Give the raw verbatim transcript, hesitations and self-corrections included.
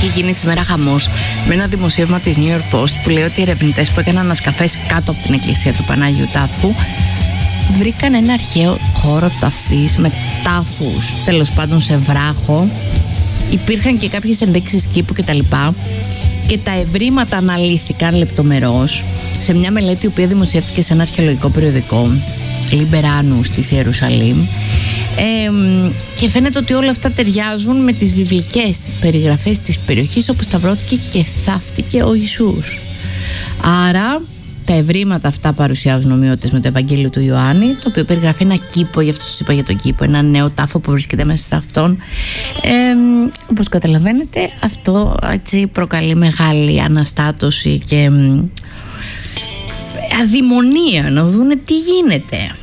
έχει γίνει σήμερα χαμός με ένα δημοσίευμα της New York Post που λέει ότι οι ερευνητές που έκαναν ανασκαφές κάτω από την εκκλησία του Πανάγιου Τάφου βρήκαν ένα αρχαίο χώρο ταφής με τάφους, τέλος πάντων σε βράχο. Υπήρχαν και κάποιες ενδείξεις κήπου κτλ. Και τα ευρήματα αναλύθηκαν λεπτομερώς σε μια μελέτη η οποία δημοσιεύτηκε σε ένα αρχαιολογικό περιοδικό, Λιμπεράνου, της Ιερουσαλήμ. Ε, και φαίνεται ότι όλα αυτά ταιριάζουν με τις βιβλικές περιγραφές της περιοχής όπου σταυρώθηκε και θαύτηκε ο Ιησούς. Άρα τα ευρήματα αυτά παρουσιάζουν ομοιότητες με το Ευαγγέλιο του Ιωάννη, το οποίο περιγράφει ένα κήπο, γι' αυτό σας είπα για τον κήπο, ένα νέο τάφο που βρίσκεται μέσα σε αυτόν. Ε, όπως καταλαβαίνετε, αυτό έτσι προκαλεί μεγάλη αναστάτωση και αδειμονία να δούνε τι γίνεται.